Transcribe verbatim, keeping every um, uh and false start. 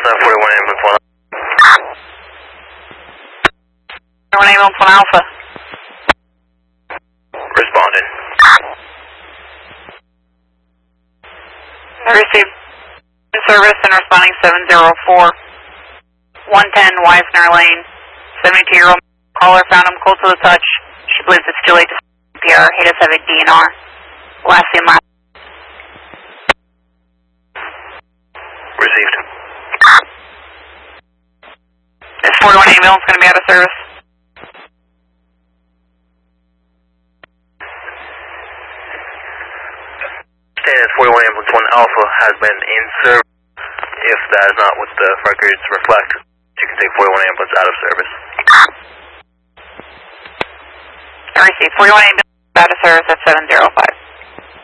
nine forty-one ambulance one. forty-one ambulance one Alpha. Responding. I received service and responding seven zero four. one ten Weisner Lane. seventy-two year old caller found him cold to the touch. She believes it's too late to C P R. He does have a D N R. Last seen last. Received. Is forty-one ambulance going to be out of service? Standard forty-one ambulance one Alpha has been in service. If that is not what the records reflect, you can take forty-one ambulance out of service. I received forty-one ambulance out of service at seven zero five.